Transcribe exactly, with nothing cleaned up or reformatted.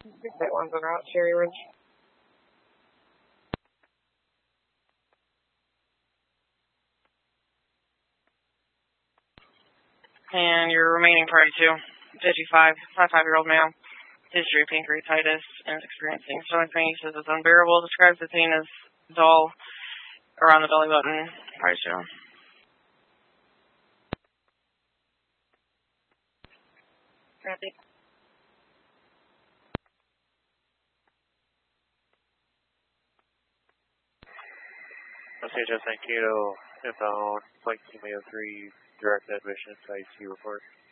That one's about Cherry Ridge. And your remaining party two, fifty-five, fifty-five-year-old male, history of pancreatitis, and is experiencing stomach pain. He says it's unbearable. Describes the pain as dull around the belly button. Party two. Copy. C H S Mankato, inbound, flight team A O three, direct admission to I C U report.